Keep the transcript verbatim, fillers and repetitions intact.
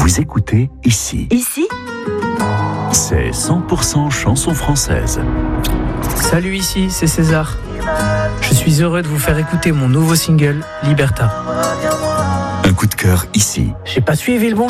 Vous écoutez Ici. Ici ? C'est cent pour cent chanson française. Salut, ici, c'est César. Je suis heureux de vous faire écouter mon nouveau single, Liberta. Un coup de cœur ici. J'ai pas suivi le bon